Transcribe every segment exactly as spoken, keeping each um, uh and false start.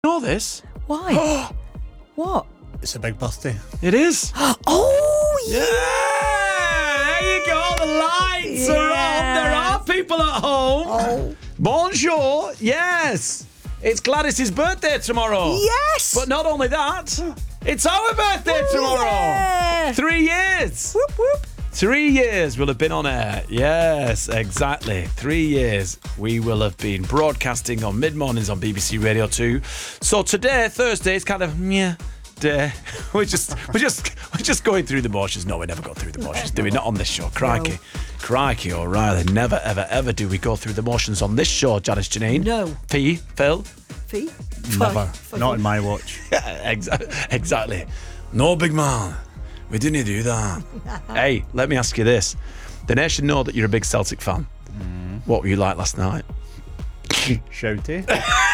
know this? Why? What? It's a big birthday. It is. Oh, yeah. Yeah! There you go. The lights are on. There are people at home. Oh. Bonjour. Yes. It's Gladys's birthday tomorrow. Yes. But not only that, it's our birthday Oh, tomorrow. yeah. Three years. Whoop, whoop. Three years we'll have been on air. Yes, exactly. Three years we will have been broadcasting on mid-mornings on B B C Radio two. So today, Thursday, is kind of meh day. We're just we're just we're just going through the motions. No, we never go through the motions, do we? Not on this show. Crikey. No. Crikey, O'Reilly. Never, ever, ever do we go through the motions on this show, Janice Janine. No. Fee, Phil. Fee? Never. Five. Not in my watch. Yeah, exa- exactly. No, big man. We didn't do that. Hey, let me ask you this. The nation know that you're a big Celtic fan. Mm. What were you like last night? Shouty.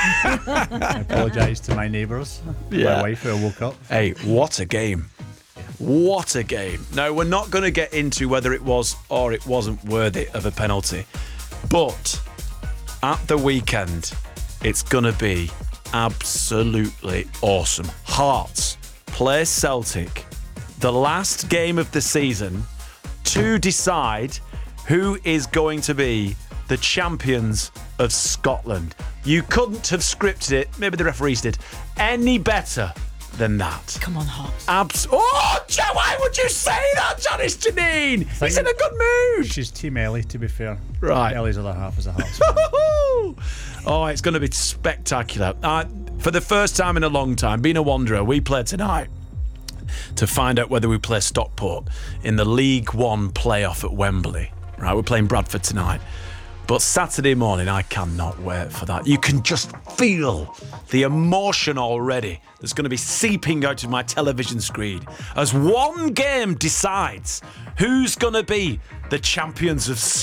I apologise to my neighbours. Yeah. My wife who woke up. Hey, what a game. What a game. Now, we're not going to get into whether it was or it wasn't worthy of a penalty. But at the weekend, it's going to be absolutely awesome. Hearts play Celtic. The last game of the season to decide who is going to be the champions of Scotland. You couldn't have scripted it, maybe the referees did, any better than that. Come on, Hearts. Abs- oh, Joe, why would you say that, Janice Janine? He's in a good mood. She's Team Ellie, to be fair. Right. Ellie's other half is a Hearts fan. Oh, it's going to be spectacular. Uh, for the first time in a long time, being a Wanderer, we play tonight to find out whether we play Stockport in the League One playoff at Wembley. Right, we're playing Bradford tonight. But Saturday morning, I cannot wait for that. You can just feel the emotion already that's going to be seeping out of my television screen as one game decides who's going to be the champions of